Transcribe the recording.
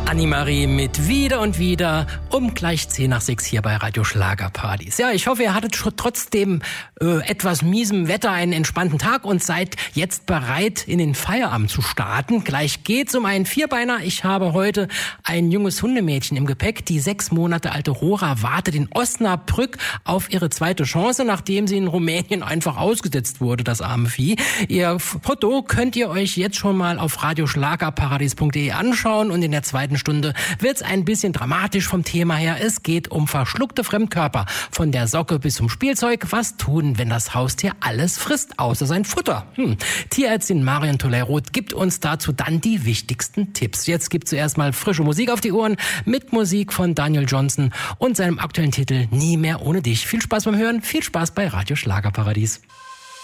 Annemarie mit Wieder und Wieder um gleich 6:10 hier bei Radio Schlagerpartys. Ja, ich hoffe, ihr hattet trotzdem etwas miesem Wetter einen entspannten Tag und seid jetzt bereit, in den Feierabend zu starten. Gleich geht's um einen Vierbeiner. Ich habe heute ein junges Hundemädchen im Gepäck. Die 6 Monate alte Rora wartet in Osnabrück auf ihre zweite Chance, nachdem sie in Rumänien einfach ausgesetzt wurde, das arme Vieh. Ihr Foto könnt ihr euch jetzt schon mal auf radioschlagerparadies.de anschauen und in der zweiten Stunde wird's ein bisschen dramatisch vom Thema her. Es geht um verschluckte Fremdkörper. Von der Socke bis zum Spielzeug. Was tun, wenn das Haustier alles frisst, außer sein Futter? Tierärztin Marion Tolleroth gibt uns dazu dann die wichtigsten Tipps. Jetzt gibt's zuerst mal frische Musik auf die Ohren mit Musik von Daniel Johnston und seinem aktuellen Titel Nie mehr ohne dich. Viel Spaß beim Hören, viel Spaß bei Radio Schlagerparadies.